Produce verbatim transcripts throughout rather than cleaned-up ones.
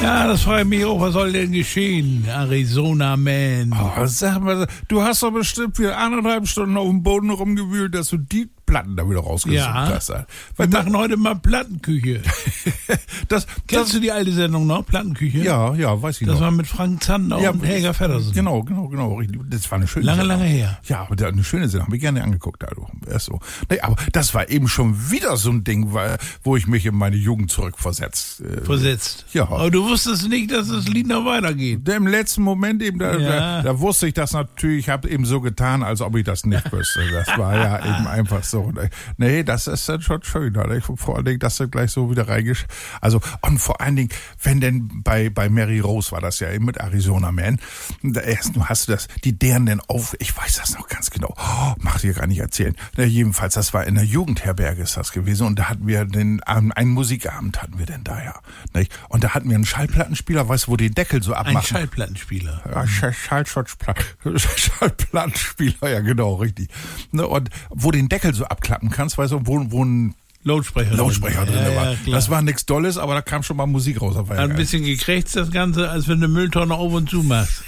Ja, das frage ich mich auch, was soll denn geschehen? Arizona Man. Oh, sag mal, du hast doch bestimmt wieder anderthalb Stunden auf dem Boden rumgewühlt, dass du die Platten da wieder rausgesucht Ja. hast. Wir Weil da, machen heute mal Plattenküche. das, Kennst das, du die alte Sendung noch, Plattenküche? ja, ja, weiß ich Das noch. war mit Frank Zander Ja, und Helga Feddersen. Genau, genau, genau. richtig. Das war eine schöne Lange, Sendung. lange her. Ja, aber da- eine schöne Sendung. Habe ich gerne angeguckt. Also, erst so. Nee, aber das war eben schon wieder so ein Ding, weil, wo ich mich in meine Jugend zurückversetzt. Äh, Versetzt. Ja. Aber du wusstest nicht, dass das Lied noch weitergeht. Im letzten Moment eben, da, Ja. da, da wusste ich das natürlich, ich habe eben so getan, als ob ich das nicht wüsste. Das war ja eben einfach so. Nee, das ist dann schon schön. Oder? Vor allen Dingen, dass du gleich so wieder reingesch... Also, und vor allen Dingen, wenn denn bei, bei Mary Rose war das ja eben mit Arizona Man, da erst, hast du das, die deren denn auf, ich weiß das noch ganz genau, oh, mach dir gar nicht erzählen. Na, jedenfalls, das war in der Jugendherberge ist das gewesen und da hatten wir den, ähm, einen Musikabend hatten wir denn da ja. Nicht? Und da hatten wir einen Schallplattenspieler, weißt du, wo die Deckel so abmachen. Ein Schallplattenspieler. Ja, Schall- Schallschutzpla- Schallplattenspieler, ja genau, richtig. Ne, und wo den Deckel so abklappen kannst, weißt du, wo, wo ein Lautsprecher. Lautsprecher drin ja, war. Ja, klar. Das war nichts Dolles, aber da kam schon mal Musik raus. Das war ja Hat ein geil. bisschen gekrächzt, das Ganze, als wenn du eine Mülltonne auf und zu machst.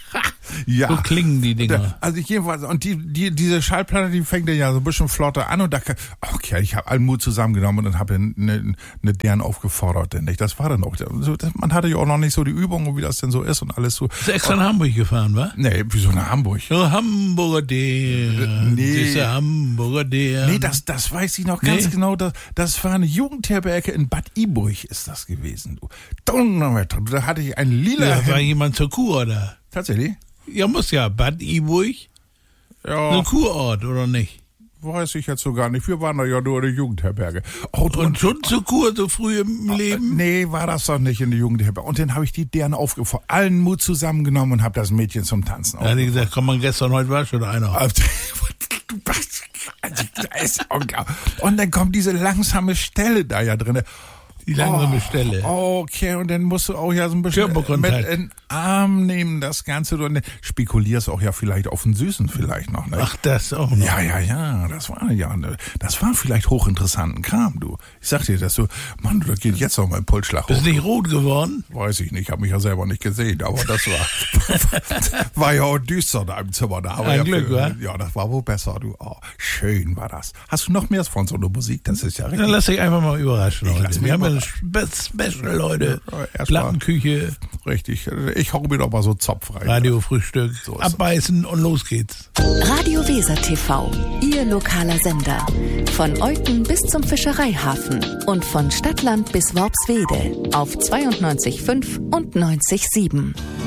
Ja. So klingen die Dinger. Da, also ich jedenfalls, und die, die, diese Schallplatte, die fängt ja so ein bisschen flotter an und da, kann- okay, ich habe allen Mut zusammengenommen und habe eine, eine deren aufgefordert, denn nicht. Das war dann auch, so, das, man hatte ja auch noch nicht so die Übung und wie das denn so ist und alles so. Bist du extra nach Hamburg gefahren, wa? Nee, wieso nach Hamburg? Ja, Hamburger der. Nee. Dieser Hamburger der. Nee, das, das weiß ich noch ganz Nee? genau. Das, das war eine Jugendherberge in Bad Iburg ist das gewesen. Du. Donnerwetter, Da hatte ich ein lila Ja, war Hemd. jemand zur Kur da? Tatsächlich? Ja, muss ja. Bad Iburg, Ja. ein Kurort, oder nicht? Weiß ich jetzt so gar nicht. Wir waren da ja nur in der Jugendherberge. Oh, du- Und schon zur Kur, so früh im Leben? Nee, war das doch nicht in der Jugendherberge. Und dann habe ich die deren aufgefordert, allen Mut zusammengenommen und habe das Mädchen zum Tanzen Da hat die gesagt, komm mal, gestern, heute war schon einer. Du bist- also, da ist unglaublich. Und dann kommt diese langsame Stelle da ja drin. Die langsame Stelle. Okay, und dann musst du auch ja so ein bisschen Körperkontakt. mit in den Arm nehmen, das Ganze. Und dann spekulierst auch ja vielleicht auf den Süßen vielleicht noch. Ne? Ach, das auch noch. Ja, ja, ja, das war ja, ne, das war vielleicht hochinteressanten Kram, du. Ich sag dir, dass du, Mann, da geht jetzt noch mein Pulsschlag Bist hoch. nicht rot geworden? Weiß ich nicht, habe mich ja selber nicht gesehen, aber das war, war ja auch düster da im Zimmer. Da haben wir Ein ja, Glück, wa? ja, das war wohl besser, du. Oh, schön war das. Hast du noch mehr von so einer Musik? Das ist ja Dann richtig. lass dich einfach mal überraschen Ich lass heute. mich Wir haben ja eine überraschen. Spe- Special, Leute. Ja, erst mal- Plattenküche, Richtig. Ich hau mir doch mal so Zopf rein. Radiofrühstück, So ist das. abbeißen und los geht's. Radio Weser T V, Ihr lokaler Sender. Von Eupen bis zum Fischereihafen und von Stadtland bis Worpswede auf zweiundneunzig Komma fünf und neunzig Komma sieben.